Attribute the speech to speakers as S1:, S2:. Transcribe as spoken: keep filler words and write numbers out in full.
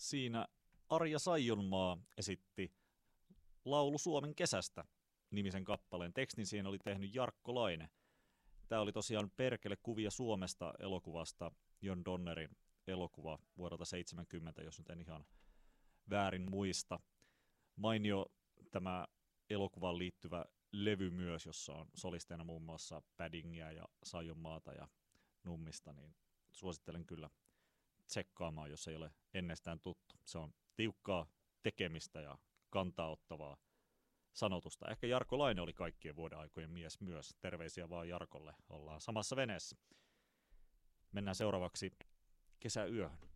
S1: Siinä Arja Saijonmaa esitti Laulu Suomen kesästä -nimisen kappaleen. Tekstin siihen oli tehnyt Jarkko Laine. Tämä oli tosiaan Perkele kuvia Suomesta -elokuvasta, John Donnerin elokuva vuodelta seitsemänkymmentä, jos nyt en ihan väärin muista. Mainio tämä elokuvaan liittyvä levy myös, jossa on solisteina muun muassa Paddingia ja Saijonmaata ja Nummista, niin suosittelen kyllä tsekkaamaan, jos ei ole ennestään tuttu. Se on tiukkaa tekemistä ja kantaa ottavaa sanotusta. Ehkä Jarkko Laine oli kaikkien vuoden aikojen mies myös. Terveisiä vaan Jarkolle. Ollaan samassa veneessä. Mennään seuraavaksi kesäyöhön.